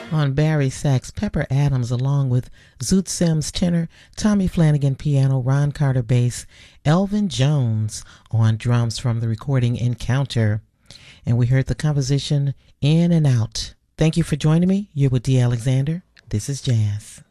On Barry sax, Pepper Adams along with Zoot Sims tenor, Tommy Flanagan piano, Ron Carter bass, Elvin Jones on drums from the recording Encounter. And we heard the composition In and Out. Thank you for joining me. You're with D. Alexander. This is Jazz.